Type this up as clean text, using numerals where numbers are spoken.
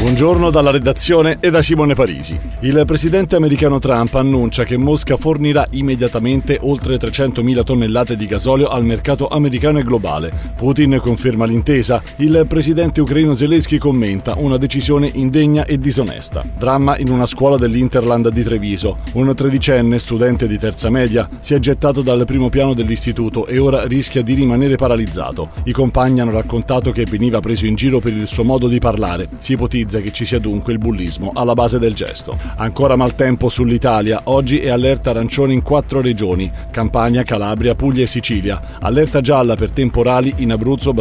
Buongiorno dalla redazione e da Simone Parisi. Il presidente americano Trump annuncia che Mosca fornirà immediatamente oltre 300.000 tonnellate di gasolio al mercato americano e globale. Putin conferma l'intesa. Il presidente ucraino Zelensky commenta una decisione indegna e disonesta. Dramma in una scuola dell'Interland di Treviso. Un tredicenne, studente di terza media, si è gettato dal primo piano dell'istituto e ora rischia di rimanere paralizzato. I compagni hanno raccontato che veniva preso in giro per il suo modo di parlare. Si ipotizza che ci sia dunque il bullismo alla base del gesto. Ancora maltempo sull'Italia. Oggi è allerta arancione in 4 regioni: Campania, Calabria, Puglia e Sicilia. Allerta gialla per temporali in Abruzzo,